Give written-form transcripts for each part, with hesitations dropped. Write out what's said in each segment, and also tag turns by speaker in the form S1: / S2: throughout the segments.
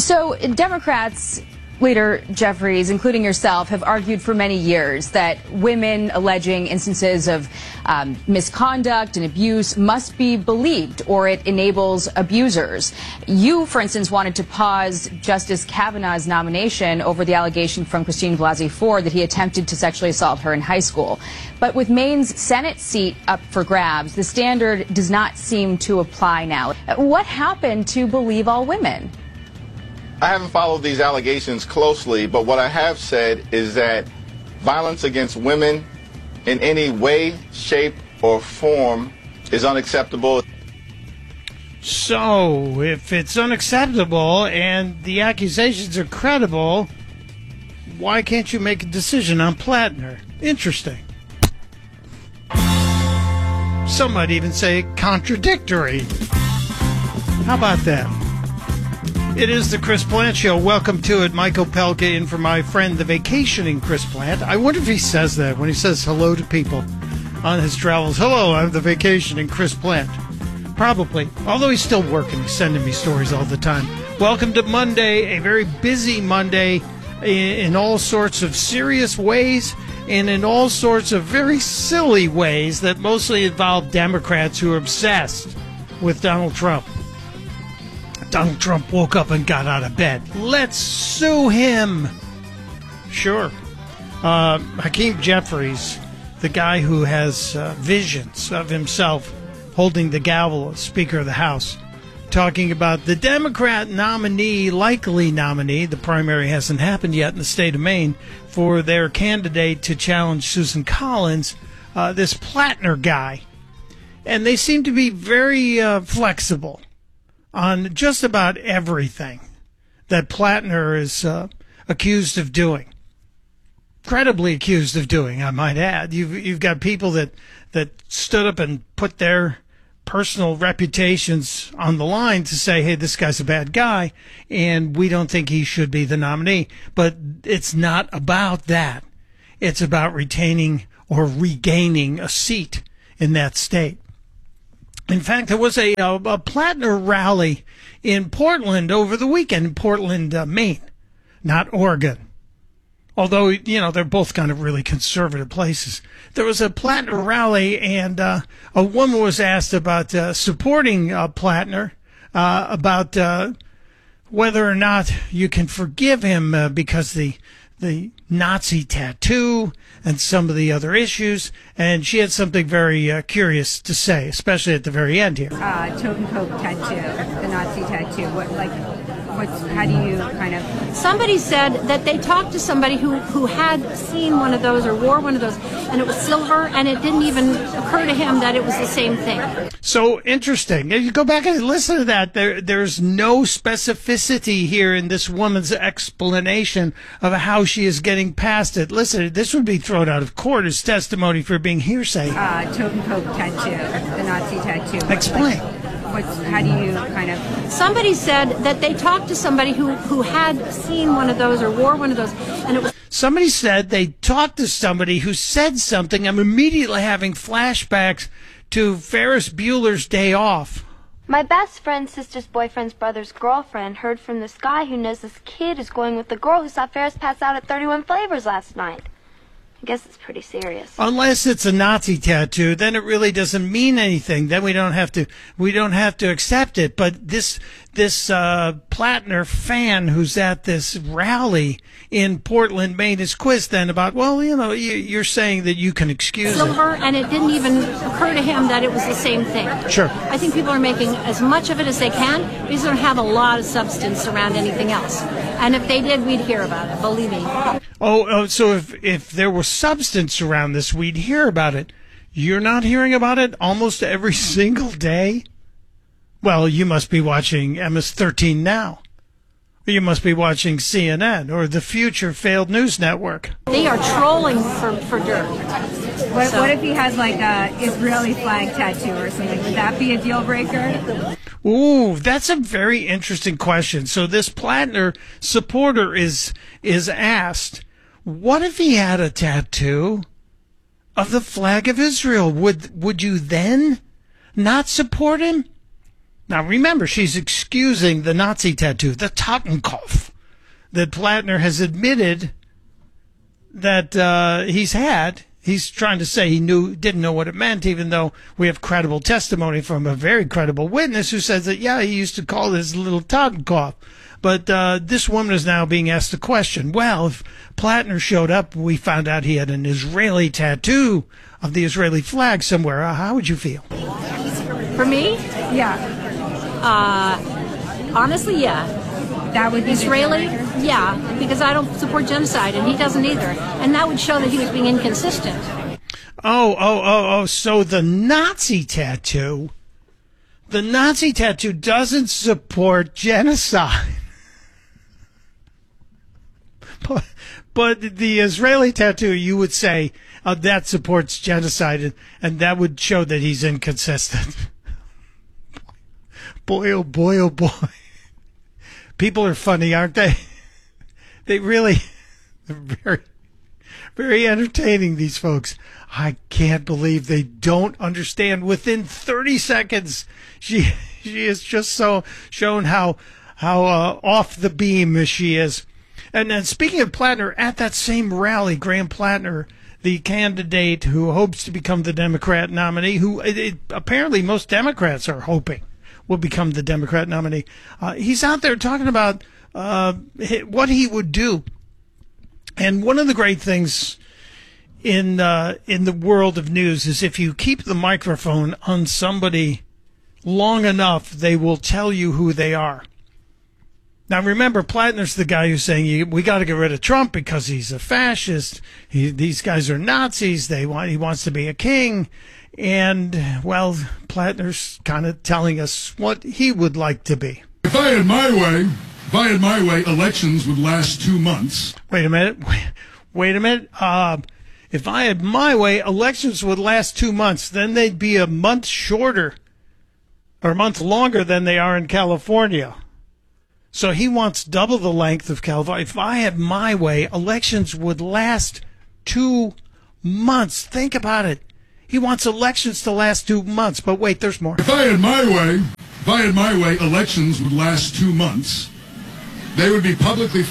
S1: So Democrats, Leader Jeffries, including yourself, have argued for many years that women alleging instances of misconduct and abuse must be believed, or it enables abusers. You, for instance, wanted to pause Justice Kavanaugh's nomination over the allegation from Christine Blasey Ford that he attempted to sexually assault her in high school. But with Maine's Senate seat up for grabs, the standard does not seem to apply now. What happened to believe all women?
S2: I haven't followed these allegations closely, but what I have said is that violence against women in any way, shape, or form is unacceptable.
S3: So, if it's unacceptable and the accusations are credible, why can't you make a decision on Plattner? Interesting. Some might even say contradictory. How about that? It is the Chris Plante Show. Welcome to it. Michael Pelka in for my friend, the vacationing Chris Plante. I wonder if he says that when he says hello to people on his travels. Hello, I'm the vacationing Chris Plante. Probably. Although he's still working. He's sending me stories all the time. Welcome to Monday, a very busy Monday in all sorts of serious ways and in all sorts of very silly ways that mostly involve Democrats who are obsessed with Donald Trump. Donald Trump woke up and got out of bed. Let's sue him. Sure. Hakeem Jeffries, the guy who has visions of himself holding the gavel as Speaker of the House, talking about the Democrat nominee, likely nominee, the primary hasn't happened yet in the state of Maine, for their candidate to challenge Susan Collins, this Plattner guy. And they seem to be very flexible on just about everything that Plattner is accused of doing. Credibly accused of doing, I might add. You've got people that stood up and put their personal reputations on the line to say, hey, this guy's a bad guy, and we don't think he should be the nominee. But it's not about that. It's about retaining or regaining a seat in that state. In fact, there was a Plattner rally in Portland over the weekend, in Portland, Maine, not Oregon. Although, you know, they're both kind of really conservative places. There was a Plattner rally, and a woman was asked about supporting Plattner, about whether or not you can forgive him because the Nazi tattoo and some of the other issues, and she had something very curious to say, especially at the very end here.
S4: Tote and Coke tattoo, the Nazi tattoo. How do you kind of...
S5: Somebody said that they talked to somebody who had seen one of those or wore one of those, and it was silver, and it didn't even occur to him that it was the same thing.
S3: So interesting. If you go back and listen to that, there's no specificity here in this woman's explanation of how she is getting past it. Listen, this would be thrown out of court as testimony for being hearsay.
S4: Tote and Coke tattoo, the Nazi tattoo.
S3: Explain.
S4: How do you kind of...
S5: Somebody said that they talked to somebody who had seen one of those or wore one of those, and it was...
S3: Somebody said they talked to somebody who said something. I'm immediately having flashbacks to Ferris Bueller's Day Off.
S6: My best friend's sister's boyfriend's brother's girlfriend heard from this guy who knows this kid is going with the girl who saw Ferris pass out at 31 Flavors last night. I guess it's pretty serious. Unless
S3: it's a Nazi tattoo, then it really doesn't mean anything. Then we don't have to accept it. But this Plattner fan who's at this rally in Portland Maine is quizzed then about, well, you know, you're saying that you can excuse
S5: silver,
S3: it.
S5: And it didn't even occur to him that it was the same thing.
S3: Sure.
S5: I think people are making as much of it as they can. These don't have a lot of substance around anything else. And if they did, we'd hear about it, believe me.
S3: Oh, so if there was substance around this, we'd hear about it. You're not hearing about it almost every single day? Well, you must be watching MS-13 Now. Or you must be watching CNN or the future failed news network.
S5: They are trolling for dirt.
S4: What if he has like a Israeli flag tattoo or something? Would that be a deal breaker?
S3: Ooh, that's a very interesting question. So this Plattner supporter is asked, what if he had a tattoo of the flag of Israel? Would you then not support him? Now, remember, she's excusing the Nazi tattoo, the Totenkopf, that Plattner has admitted that he's had. He's trying to say he didn't know what it meant, even though we have credible testimony from a very credible witness who says that, yeah, he used to call this little Totenkopf. But this woman is now being asked the question, well, if Plattner showed up, we found out he had an Israeli tattoo of the Israeli flag somewhere, how would you feel?
S5: For me,
S4: Yeah,
S5: honestly, yeah.
S4: that would be
S5: Israeli, yeah, because I don't support genocide, and he doesn't either. And that would show that he was being inconsistent.
S3: So the Nazi tattoo doesn't support genocide. But the Israeli tattoo, you would say, that supports genocide, and that would show that he's inconsistent. Boy, oh boy, oh boy. People are funny, aren't they? They really, they're very, very entertaining, these folks. I can't believe they don't understand. Within 30 seconds, she has just so shown how off the beam she is. And then speaking of Plattner, at that same rally, Graham Plattner, the candidate who hopes to become the Democrat nominee, who apparently most Democrats are hoping will become the Democrat nominee. He's out there talking about what he would do. And one of the great things in the world of news is if you keep the microphone on somebody long enough, they will tell you who they are. Now, remember, Plattner's the guy who's saying we got to get rid of Trump because he's a fascist. These guys are Nazis. He wants to be a king. And, well, Plattner's kind of telling us what he would like to be.
S7: If I had my way, elections would last 2 months.
S3: Wait a minute. If I had my way, elections would last 2 months. Then they'd be a month shorter or a month longer than they are in California. So he wants double the length of California. If I had my way, elections would last 2 months. Think about it. He wants elections to last 2 months. But wait, there's more.
S7: If I had my way, elections would last 2 months. They would be publicly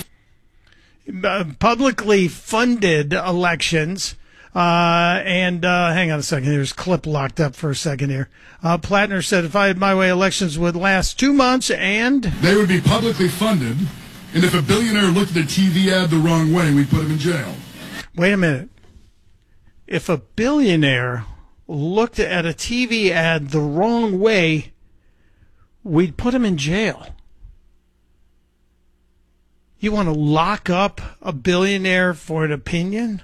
S7: funded elections. Hang on a second. There's a clip locked up for a second here. Plattner said, if I had my way, elections would last 2 months and they would be publicly funded. And if a billionaire looked at a TV ad the wrong way, we'd put him in jail.
S3: Wait a minute. If a billionaire looked at a TV ad the wrong way, we'd put him in jail. You want to lock up a billionaire for an opinion?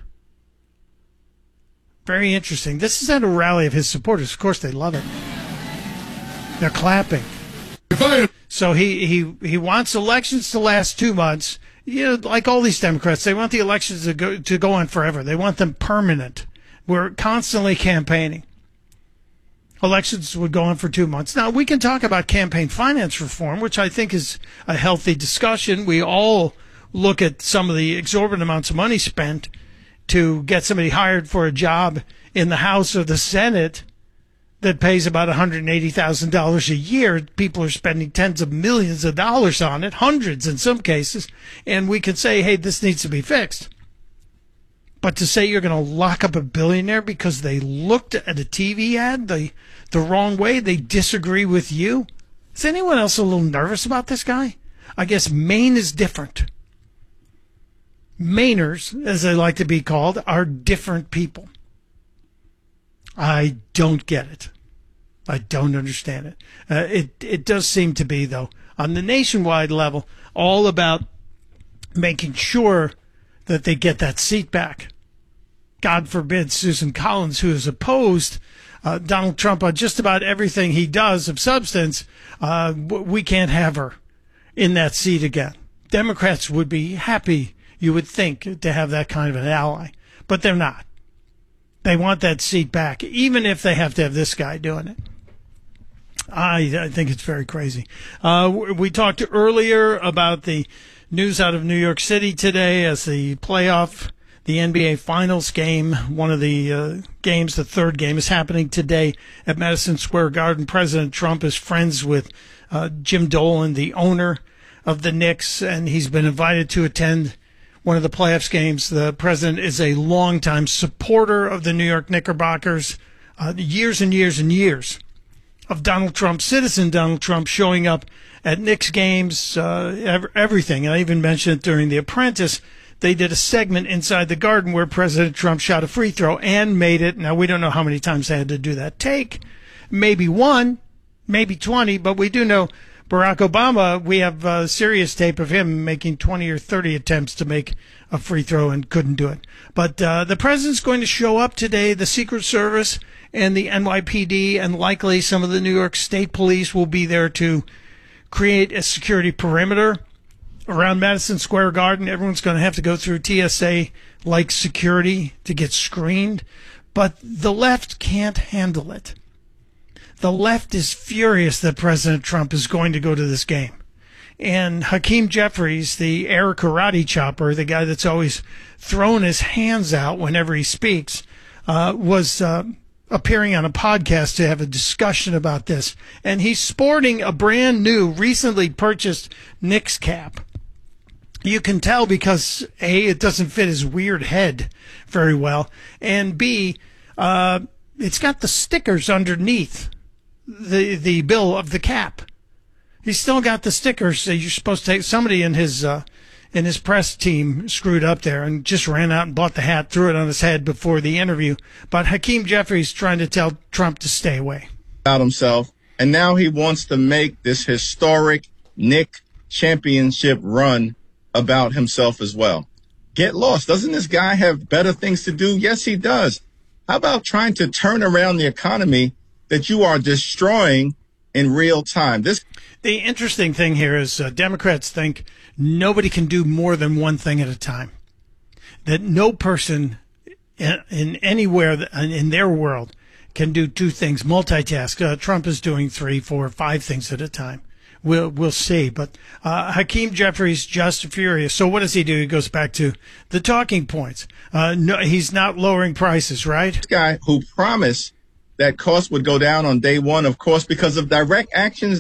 S3: Very interesting. This is at a rally of his supporters. Of course, they love it. They're clapping. So he wants elections to last 2 months. You know, like all these Democrats, they want the elections to go on forever. They want them permanent. We're constantly campaigning. Elections would go on for 2 months. Now, we can talk about campaign finance reform, which I think is a healthy discussion. We all look at some of the exorbitant amounts of money spent to get somebody hired for a job in the House or the Senate that pays about $180,000 a year. People are spending tens of millions of dollars on it, hundreds in some cases, and we can say, hey, this needs to be fixed. But to say you're going to lock up a billionaire because they looked at a TV ad the wrong way, they disagree with you? Is anyone else a little nervous about this guy? I guess Maine is different. Mainers, as they like to be called, are different people. I don't get it. I don't understand it. It does seem to be, though, on the nationwide level, all about making sure that they get that seat back. God forbid Susan Collins, who is opposed Donald Trump on just about everything he does of substance, we can't have her in that seat again. Democrats would be happy, you would think, to have that kind of an ally, but they're not. They want that seat back, even if they have to have this guy doing it. I think it's very crazy. We talked earlier about the news out of New York City today as the The NBA Finals game, one of the games, the third game, is happening today at Madison Square Garden. President Trump is friends with Jim Dolan, the owner of the Knicks, and he's been invited to attend one of the playoffs games. The president is a longtime supporter of the New York Knickerbockers, years and years and years of Donald Trump, citizen Donald Trump, showing up at Knicks games, everything. And I even mentioned it during The Apprentice. They did a segment inside the Garden where President Trump shot a free throw and made it. Now, we don't know how many times they had to do that take. Maybe 1, maybe 20, but we do know Barack Obama, we have serious tape of him making 20 or 30 attempts to make a free throw and couldn't do it. But the president's going to show up today. The Secret Service and the NYPD and likely some of the New York State Police will be there to create a security perimeter around Madison Square Garden. Everyone's going to have to go through TSA-like security to get screened. But the left can't handle it. The left is furious that President Trump is going to go to this game. And Hakeem Jeffries, the air karate chopper, the guy that's always thrown his hands out whenever he speaks, was appearing on a podcast to have a discussion about this. And he's sporting a brand new, recently purchased Knicks cap. You can tell because, A, it doesn't fit his weird head very well, and B, it's got the stickers underneath the bill of the cap. He's still got the stickers. So you're supposed to take somebody in his press team screwed up there and just ran out and bought the hat, threw it on his head before the interview. But Hakeem Jeffries trying to tell Trump to stay away.
S2: About himself, and now he wants to make this historic Knick championship run about himself as well. Get lost. Doesn't this guy have better things to do? Yes, he does. How about trying to turn around the economy that you are destroying in real time?
S3: The interesting thing here is Democrats think nobody can do more than one thing at a time. That no person in anywhere in their world can do two things, multitask. Trump is doing 3, 4, 5 things at a time. We'll see. But Hakeem Jeffries just furious. So what does he do? He goes back to the talking points. No, he's not lowering prices, right?
S2: This guy who promised that costs would go down on day one, of course, because of direct actions